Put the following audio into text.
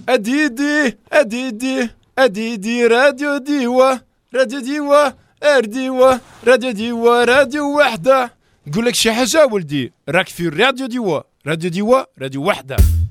أديدي أديدي أديدي راديو ديوة راديو ديوة أرديوة راديو ديوة راديو وحدة. نقول لك شي حاجة ولدي، راك في راديو ديوة راديو ديوة راديو وحدة.